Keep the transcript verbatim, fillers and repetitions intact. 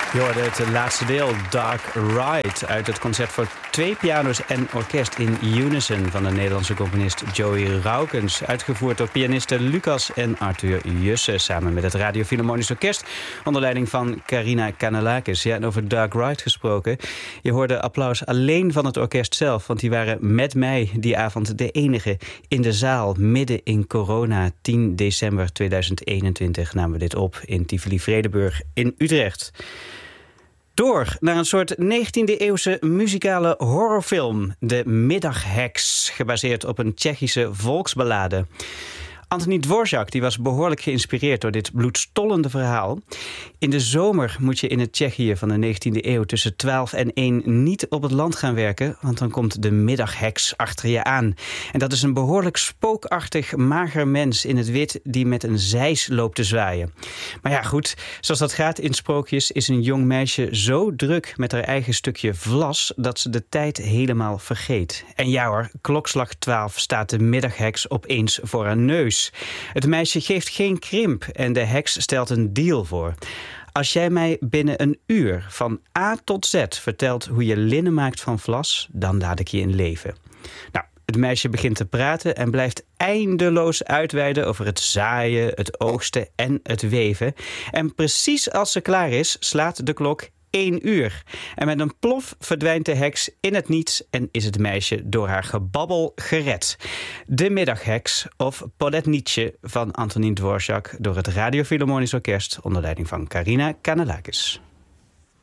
Je hoorde het laatste deel, Dark Ride, uit het concert voor twee piano's en orkest in unison van de Nederlandse componist Joey Raukens. Uitgevoerd door pianisten Lucas en Arthur Jussen samen met het Radio Philharmonisch Orkest onder leiding van Karina Kanellakis. Ja, en over Dark Ride gesproken. Je hoorde applaus alleen van het orkest zelf, want die waren met mij die avond de enige in de zaal midden in corona. tien december tweeduizend eenentwintig namen we dit op in Tivoli-Vredenburg in Utrecht. Door naar een soort negentiende-eeuwse muzikale horrorfilm. De Middagheks, gebaseerd op een Tsjechische volksballade. Anthony Dvorak die was behoorlijk geïnspireerd door dit bloedstollende verhaal. In de zomer moet je in het Tsjechië van de negentiende eeuw tussen twaalf en één niet op het land gaan werken, want dan komt de middagheks achter je aan. En dat is een behoorlijk spookachtig, mager mens in het wit die met een zeis loopt te zwaaien. Maar ja, goed, zoals dat gaat in sprookjes is een jong meisje zo druk met haar eigen stukje vlas dat ze de tijd helemaal vergeet. En ja hoor, klokslag twaalf staat de middagheks opeens voor haar neus. Het meisje geeft geen krimp en de heks stelt een deal voor. Als jij mij binnen een uur van A tot Z vertelt hoe je linnen maakt van vlas, dan laat ik je in leven. Nou, het meisje begint te praten en blijft eindeloos uitweiden over het zaaien, het oogsten en het weven. En precies als ze klaar is, slaat de klok één uur. En met een plof verdwijnt de heks in het niets en is het meisje door haar gebabbel gered. De Middagheks, of Polednice van Antonín Dvořák, door het Radio Philharmonisch Orkest onder leiding van Karina Kanellakis.